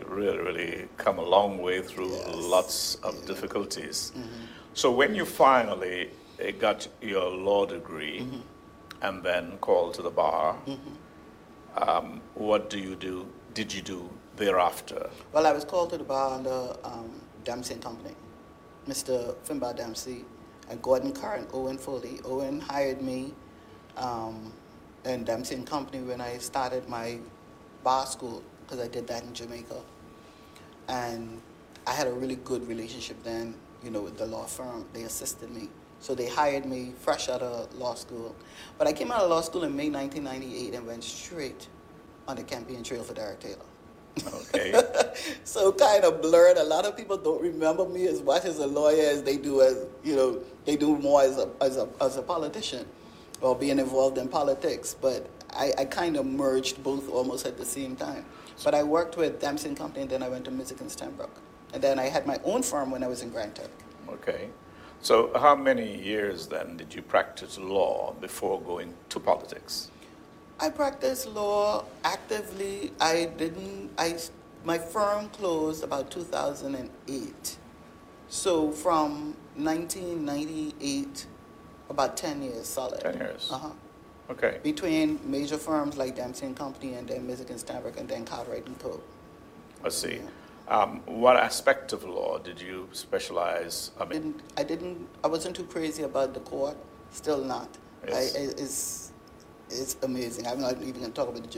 really, really come a long way through Yes. lots of difficulties. So when you finally got your law degree and then called to the bar, what did you do thereafter? Well, I was called to the bar under Dempsey and Company, Mr. Finbar Dempsey, and Gordon Carr and Owen Foley. Owen hired me in Dempsey and Company when I started my bar school, because I did that in Jamaica. And I had a really good relationship then, with the law firm. They assisted me. So they hired me fresh out of law school. But I came out of law school in May 1998 and went straight on the campaign trail for Derek Taylor. Okay. So kind of blurred. A lot of people don't remember me as much as a lawyer as they do they do more as a politician or being involved in politics. But I kind of merged both almost at the same time. But I worked with Dempsey and Company, and then I went to Music and Stanbrook. And then I had my own firm when I was in Grand Turk. Okay. So how many years then did you practice law before going to politics? I practiced law actively. My firm closed about 2008. So from 1998, about 10 years solid. 10 years. Uh-huh. Okay. Between major firms like Dempsey and Company and then Music and Stanbrook and then Cartwright and Co. I see. Yeah. What aspect of law did you specialize? I wasn't too crazy about the court. Still not. Yes. It's amazing. I'm not even going to talk about the